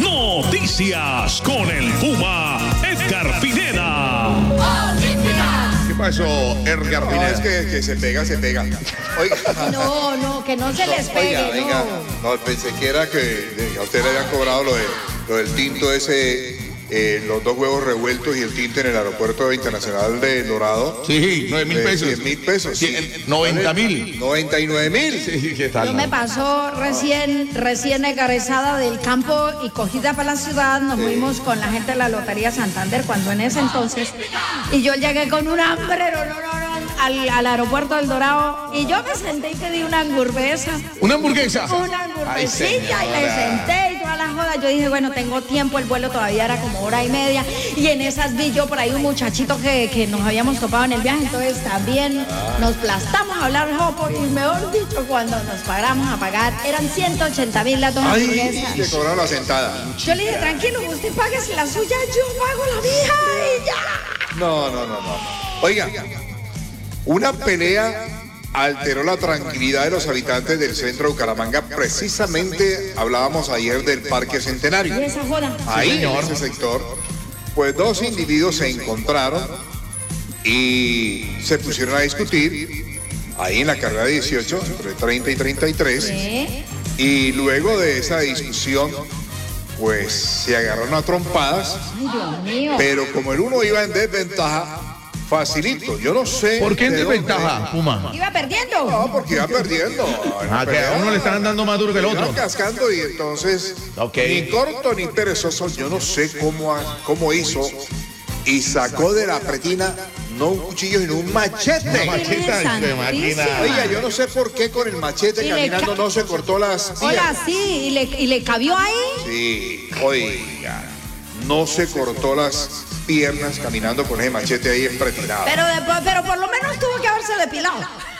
Noticias con el Puma Edgar Pineda. ¿Qué pasó, Edgar Pineda? No, es que se pega. Oiga. No, que no se les pegue, Oiga, no, pensé que era que a usted le habían cobrado lo del tinto ese, los 2 huevos revueltos y el tinte en el aeropuerto internacional de Dorado. Sí, 9.000 pesos. 100.000 pesos. Sí. 90.000. 99.000. Sí, ¿qué tal? Yo me pasó recién egresada del campo y cogida para la ciudad, nos fuimos con la gente de la Lotería Santander cuando en ese entonces, y yo llegué con un hambrero, al aeropuerto del Dorado, y yo me senté y pedí una hamburguesa. ¿Una hamburguesa? Una hamburguesilla, y me senté y toda la joda. Yo dije, bueno, tengo tiempo, el vuelo todavía era como 1:30, y en esas vi yo por ahí un muchachito que nos habíamos topado en el viaje, entonces también nos plastamos a hablar jopo, y mejor dicho, cuando nos paramos a pagar, eran 180.000 las 2 hamburguesas. Le cobraron la sentada. Yo le dije, tranquilo, usted pague la suya, yo pago la mía y ya. No. Oiga, una pelea alteró la tranquilidad de los habitantes del centro de Bucaramanga. Precisamente hablábamos ayer del Parque Centenario. ¿Y esa joda? Ahí, en ese sector, pues 2 individuos se encontraron y se pusieron a discutir ahí en la carrera 18, entre 30 y 33. ¿Sí? Y luego de esa discusión, pues se agarraron a trompadas. Ay, Dios mío. Pero como el uno iba en desventaja, facilito, yo no sé. ¿Por qué en de desventaja, dónde. Puma? Iba perdiendo. No, porque iba perdiendo. Que a uno le están dando más duro que el otro. Iban cascando y entonces, Ok. ni corto ni perezoso, yo no sé cómo hizo y sacó de la pretina no un cuchillo, sino un machete. Una macheta de máquina. Oiga, yo no sé por qué con el machete Y le caminando no se cortó las Hola, piernas. sí, y le cabió ahí. Sí, oiga, no se cortó las piernas caminando con ese machete ahí empretinado. Pero por lo menos tuvo que haberse depilado.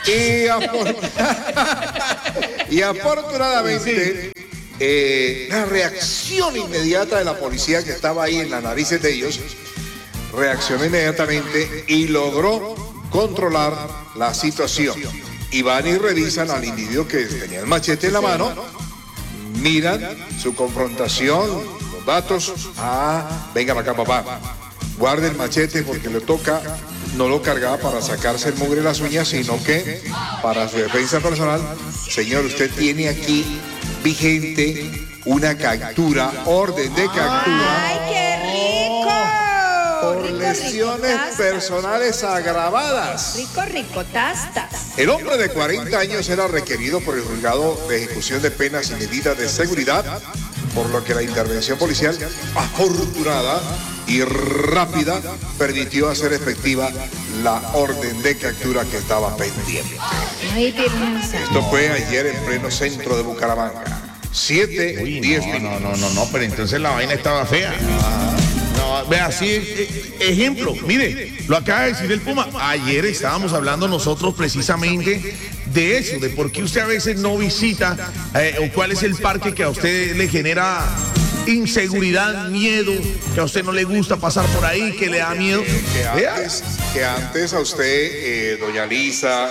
Y afortunadamente, la reacción inmediata de la policía que estaba ahí en las narices de ellos, reaccionó inmediatamente y logró controlar la situación. Y van y revisan al individuo que tenía el machete en la mano, miran su confrontación, los datos. Venga para acá, papá. Guarde el machete porque le toca, no lo cargaba para sacarse el mugre de las uñas, sino que para su defensa personal. Señor, usted tiene aquí vigente una captura, orden de captura. ¡Ay, qué rico! Por Rico, lesiones tastas. personales agravadas. Rico, tastas. El hombre de 40 años era requerido por el juzgado de ejecución de penas y medidas de seguridad, por lo que la intervención policial, afortunada y rápida, permitió hacer efectiva la orden de captura que estaba pendiente. Ay, Virgen Santa. Esto fue ayer en pleno centro de Bucaramanga. 7:10 minutos. No, pero entonces la vaina estaba fea. No, vea, sí, ejemplo, mire, lo acaba de decir el Puma. Ayer estábamos hablando nosotros precisamente de eso, de por qué usted a veces no visita o cuál es el parque que a usted le genera inseguridad, miedo, que a usted no le gusta pasar por ahí, que le da miedo. Que antes a usted, doña Lisa,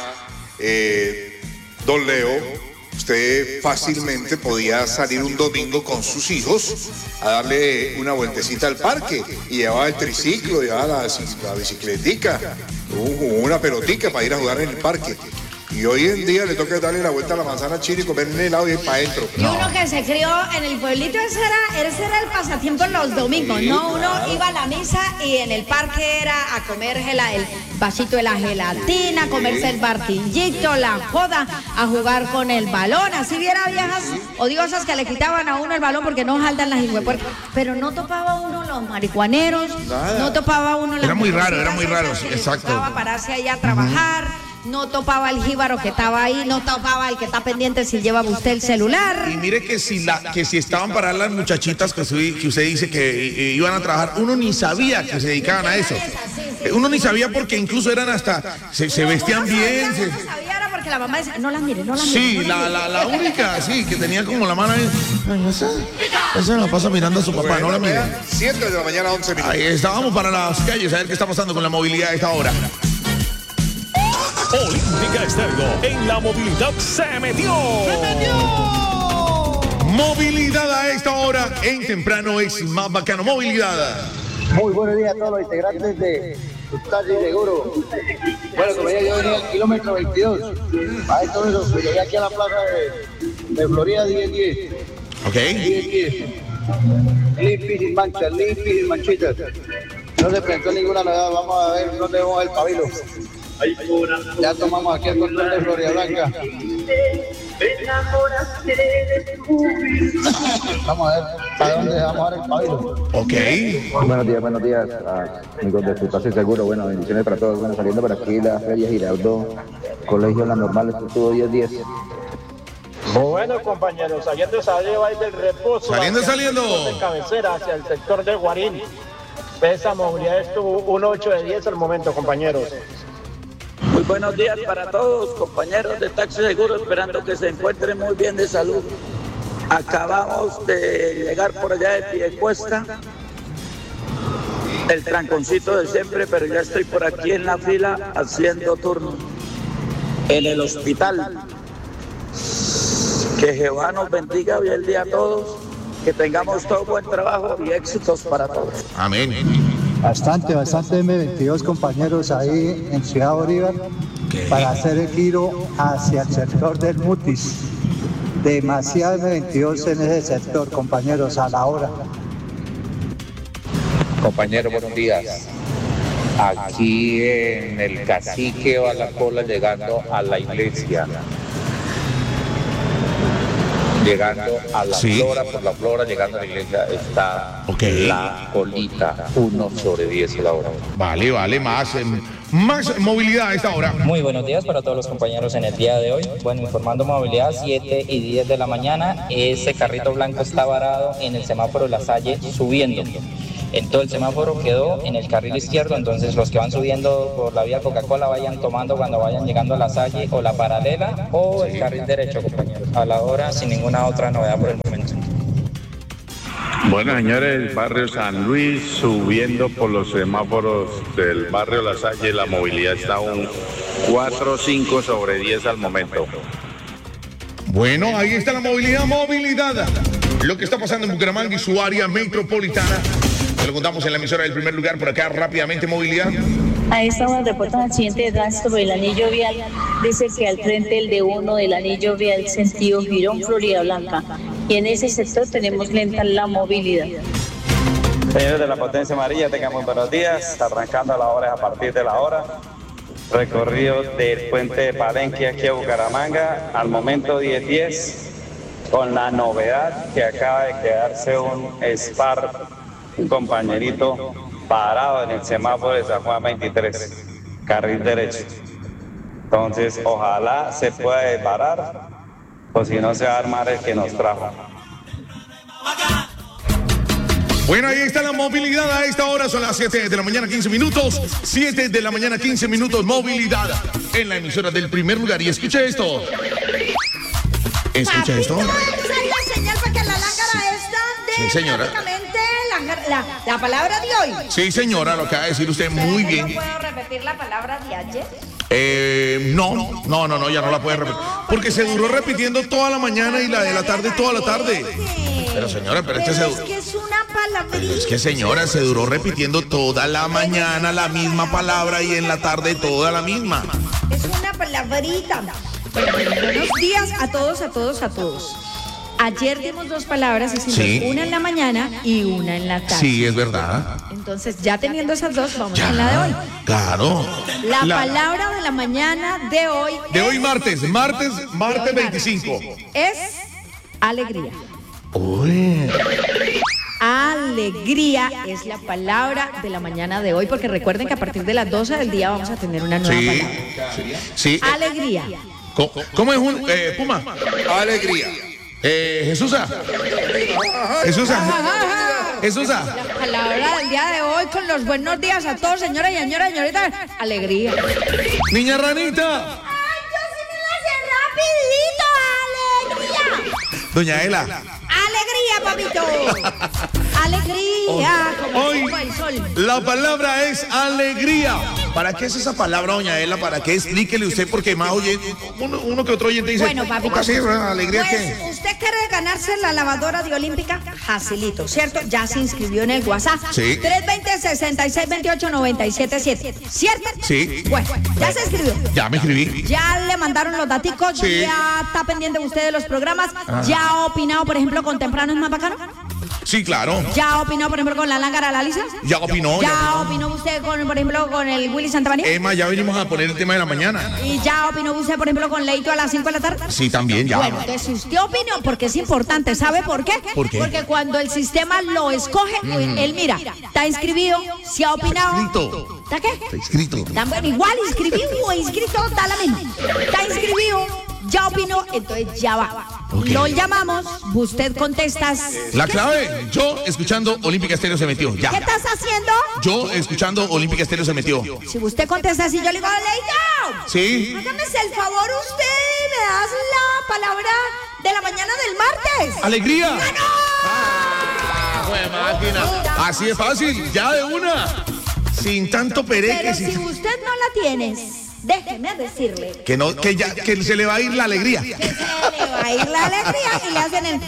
don Leo, usted fácilmente podía salir un domingo con sus hijos a darle una vueltecita al parque y llevaba el triciclo, llevaba la bicicletica, una pelotica para ir a jugar en el parque. Y hoy en día le toca darle la vuelta a la manzana china y comer en helado y ir para adentro. Y uno que se crió en el pueblito, ese era el pasatiempo los domingos, Sí, ¿no? Uno claro. iba a la misa y en el parque era a comer el vasito de la gelatina, a comerse el martillito, la joda, a jugar con el balón. Así viera viejas odiosas que le quitaban a uno el balón porque no jaldan las hijuepuercas. Pero no topaba uno los marihuaneros, Nada. no topaba uno las Era muy raro, mujercitas sí, que les exacto. gustaba pararse ahí a trabajar. No topaba el jíbaro que estaba ahí, no topaba el que está pendiente si lleva usted el celular. Y mire que si estaban para las muchachitas que usted dice que iban a trabajar, uno ni sabía que se dedicaban a eso. Uno ni sabía porque incluso eran hasta, se vestían bien. No sabía, era porque la mamá decía, no las mire, no las mire. Sí, la única, sí, que tenía como la mano ahí. Ay, esa la pasa mirando a su papá, no la mire. 7 de la mañana, 11 minutos. Ahí estábamos para las calles a ver qué está pasando con la movilidad a esta hora. Olímpica Estéreo en la movilidad se metió. Movilidad a esta hora en temprano es más bacano. Movilidad. Muy buenos días a todos los integrantes de Taxi Seguro. Bueno, como yo venía al kilómetro 22. A esto me llegué aquí a la plaza de Florida 10-10. Ok. 10-10. Limpis sin manchas, limpis sin manchitas. No se presentó ninguna novedad. Vamos a ver dónde vamos el pabilo. Ya tomamos aquí el control de Florida Blanca. Vamos a ver a dónde vamos a dar el pabilo. Ok. Buenos días, amigos de Taxi Seguro. Bueno, bendiciones para todos. Bueno, saliendo por aquí la Feria Girardot, Colegio La Normal, esto estuvo 10-10. Bueno, compañeros, saliendo ahí del reposo. Saliendo. De cabecera hacia el sector de Guarín. Esa movilidad estuvo un 8 de 10 al momento, compañeros. Muy buenos días para todos, compañeros de Taxi Seguro, esperando que se encuentren muy bien de salud. Acabamos de llegar por allá de Piedecuesta, el tranconcito de siempre, pero ya estoy por aquí en la fila haciendo turno en el hospital. Que Jehová nos bendiga hoy el día a todos, que tengamos todo buen trabajo y éxitos para todos. Amén. Bastante M22 compañeros ahí en Ciudad Bolívar para hacer el giro hacia el sector del Mutis. Demasiado M22 en ese sector, compañeros, a la hora. Compañeros, buenos días. Aquí en el Cacique va la cola llegando a la iglesia. Llegando a la Flora, por la Flora, llegando a la iglesia, está la colita, 1 sobre 10 a la hora. Vale, más movilidad a esta hora. Muy buenos días para todos los compañeros en el día de hoy. Bueno, informando movilidad, 7 y 10 de la mañana, ese carrito blanco está varado en el semáforo La Salle subiendo. En todo el semáforo quedó en el carril izquierdo, entonces los que van subiendo por la vía Coca-Cola vayan tomando cuando vayan llegando a La Salle o la paralela o el carril derecho, compañeros. A la hora, sin ninguna otra novedad por el momento. Bueno, señores, el barrio San Luis subiendo por los semáforos del barrio La Salle, la movilidad está un 4-5 sobre 10 al momento. Bueno, ahí está la movilidad. Lo que está pasando en Bucaramanga y su área metropolitana. Se lo contamos en la emisora del primer lugar por acá, rápidamente, movilidad. A esta hora reportan accidente de tránsito por el anillo vial. Dice que al frente el D1 del anillo vial sentido Girón, Florida Blanca. Y en ese sector tenemos lenta la movilidad. Señores de la Potencia Amarilla, tengan muy buenos días. Arrancando la hora a partir de la hora. Recorrido del puente de Palenque aquí a Bucaramanga. Al momento 10-10. Con la novedad que acaba de quedarse un un compañerito parado en el semáforo de San Juan 23, carril derecho. Entonces, ojalá se pueda parar, o si no se va a armar el que nos trajo. Bueno, ahí está la movilidad a esta hora, son las 7 de la mañana, 15 minutos. 7 de la mañana, 15 minutos, movilidad en la emisora del primer lugar. Y escucha esto. Escucha esto. La señal para que la lángara esta de sí, señora. La palabra de hoy. Sí, señora, lo acaba de decir usted muy bien. ¿No puedo repetir la palabra de ayer? No, ya no la puede repetir. Porque se duró repitiendo toda la mañana y la de la tarde toda la tarde. Pero señora, es que es una palabrita. Es que señora, se duró repitiendo toda la mañana la misma palabra y en la tarde toda la misma. Es una palabrita. Buenos días a todos. Ayer dimos 2 palabras, hicimos una en la mañana y una en la tarde. Sí, es verdad. Entonces, ya teniendo esas 2, vamos con la de hoy. Claro. La palabra de la mañana de hoy. De hoy martes 25. Es alegría. Uy. Alegría es la palabra de la mañana de hoy, porque recuerden que a partir de las 12 del día vamos a tener una nueva palabra. Sí. Alegría. ¿Cómo es un Puma? Alegría. Jesús. La palabra del día de hoy con los buenos días a todos, señoras y señoritas. Alegría. Niña Ranita. Ay, yo sí me la sé rapidito. Alegría. Doña Ela. Alegría, papito. Alegría. Hoy la palabra es alegría. ¿Para qué es esa palabra, doña Ela? ¿Para qué? Explíquele usted, porque más oye, uno que otro oyente dice, bueno, papito, ¿alegría pues, qué? usted quiere ganarse la lavadora de Olímpica? Facilito, ¿cierto? Ya se inscribió en el WhatsApp. Sí. 320-6628-977, ¿cierto? Sí. Bueno, ya se inscribió. Ya me inscribí. Ya le mandaron los daticos, Sí. ya está pendiente usted de los programas, ya ha opinado, por ejemplo, con Temprano es más bacano. Sí, claro. ¿Ya opinó, por ejemplo, con la lángara la Lisa? Ya opinó. ¿Ya opinó usted, con, por ejemplo, con el Willy Santamaría? Emma, ya venimos a poner el tema de la mañana. ¿Y ya opinó usted, por ejemplo, con Leito a las 5 de la tarde? Sí, también, ya. Bueno, entonces si usted opinó, porque es importante, ¿sabe por qué? ¿Por qué? Porque cuando el sistema lo escoge, él mira, está inscribido, se ha opinado. Inscrito. ¿Está qué? Está inscrito. Tan bueno, igual inscribido o inscrito, da la misma. Está inscribido, ya opinó, entonces ya va. Okay. Lo llamamos, usted contesta. La clave, yo escuchando Olímpica Estéreo se metió. Ya. ¿Qué estás haciendo? Yo escuchando Olímpica Estéreo se metió. Si usted contesta así, yo le digo, Leito, Sí. hágame el favor usted, me das la palabra de la mañana del martes. ¡Alegría! ¡Ganó! ¡Buena máquina! Así es fácil, ya de una. Sin tanto pereque. Pero si usted no la tiene, déjeme decirle Que no, que ya, que se le va a ir la alegría. que se le va a ir la alegría y le hacen el...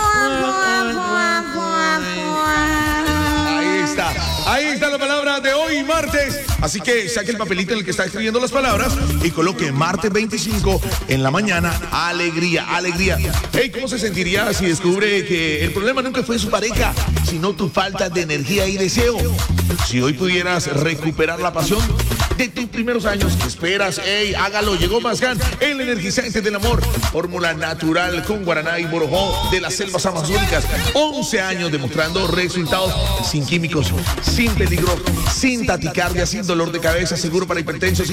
Ahí está la palabra de hoy, martes. Así que saque el papelito en el que está escribiendo las palabras y coloque martes 25 en la mañana. Alegría, alegría. Hey, ¿cómo se sentiría si descubre que el problema nunca fue su pareja, sino tu falta de energía y deseo? Si hoy pudieras recuperar la pasión de tus primeros años, ¿qué esperas? Hey, hágalo. Llegó Masgan, el energizante del amor. Fórmula natural con guaraná y borojó de las selvas amazónicas. 11 años demostrando resultados sin químicos, sin peligro, sin taticardia, sin dolor de cabeza, seguro para hipertensos,